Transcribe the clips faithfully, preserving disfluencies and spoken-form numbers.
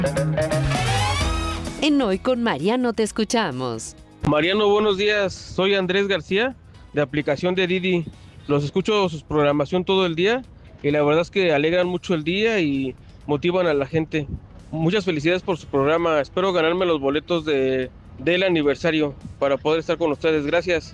En Hoy con Mariano te escuchamos. Mariano, buenos días. Soy Andrés García, de aplicación de Didi. Los escucho su programación todo el día y la verdad es que alegran mucho el día y motivan a la gente. Muchas felicidades por su programa. Espero ganarme los boletos de, del aniversario para poder estar con ustedes. Gracias.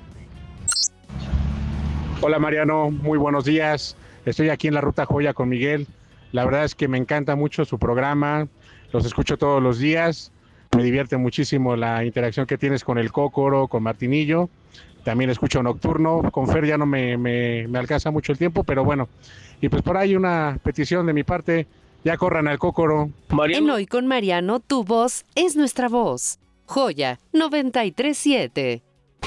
Hola Mariano, muy buenos días. Estoy aquí en la Ruta Joya con Miguel. La verdad es que me encanta mucho su programa. Los escucho todos los días. Me divierte muchísimo la interacción que tienes con el Cócoro, con Martinillo. También escucho Nocturno. Con Fer ya no me, me, me alcanza mucho el tiempo, pero bueno. Y pues por ahí una petición de mi parte. Ya corran al Cócoro. Mariano. En Hoy con Mariano, tu voz es nuestra voz. Joya noventa y tres punto siete.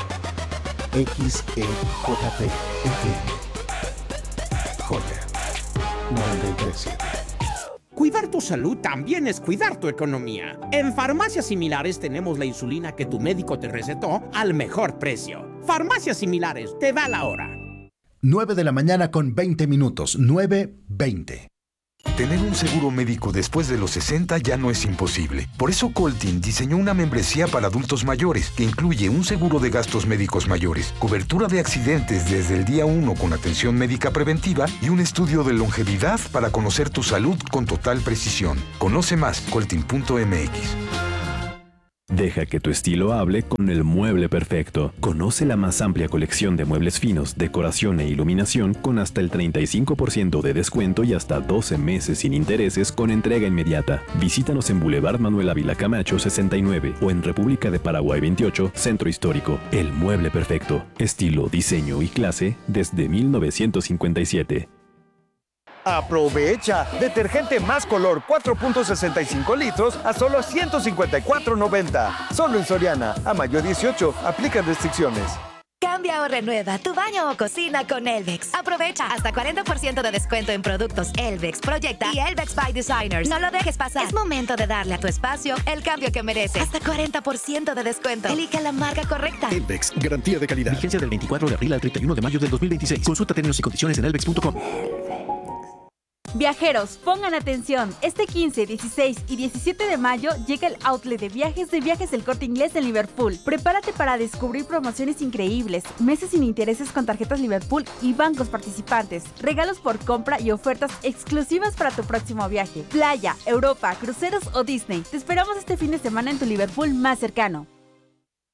X E J P F M. Joya noventa y tres punto siete. Cuidar tu salud también es cuidar tu economía. En Farmacias Similares tenemos la insulina que tu médico te recetó al mejor precio. Farmacias Similares, te da la hora. nueve de la mañana con veinte minutos. nueve veinte. Tener un seguro médico después de los sesenta ya no es imposible. Por eso Coltin diseñó una membresía para adultos mayores que incluye un seguro de gastos médicos mayores, cobertura de accidentes desde el día uno con atención médica preventiva y un estudio de longevidad para conocer tu salud con total precisión. Conoce más, coltin punto m x. Deja que tu estilo hable con el mueble perfecto. Conoce la más amplia colección de muebles finos, decoración e iluminación con hasta el treinta y cinco por ciento de descuento y hasta doce meses sin intereses con entrega inmediata. Visítanos en Boulevard Manuel Ávila Camacho sesenta y nueve o en República de Paraguay veintiocho, Centro Histórico. El mueble perfecto. Estilo, diseño y clase desde mil novecientos cincuenta y siete. Aprovecha, detergente más color cuatro punto sesenta y cinco litros a solo ciento cincuenta y cuatro noventa. Solo en Soriana, a mayo dieciocho, aplican restricciones. Cambia o renueva tu baño o cocina con Elvex. Aprovecha hasta cuarenta por ciento de descuento en productos Elvex, Proyecta y Elvex by Designers. No lo dejes pasar. Es momento de darle a tu espacio el cambio que merece. Hasta cuarenta por ciento de descuento. Elige la marca correcta. Elvex, garantía de calidad. Vigencia del veinticuatro de abril al treinta y uno de mayo del dos mil veintiséis. Consulta términos y condiciones en elvex punto com. Viajeros, pongan atención. Este quince, dieciséis y diecisiete de mayo llega el outlet de viajes de Viajes El Corte Inglés en Liverpool. Prepárate para descubrir promociones increíbles, meses sin intereses con tarjetas Liverpool y bancos participantes, regalos por compra y ofertas exclusivas para tu próximo viaje. Playa, Europa, cruceros o Disney. Te esperamos este fin de semana en tu Liverpool más cercano.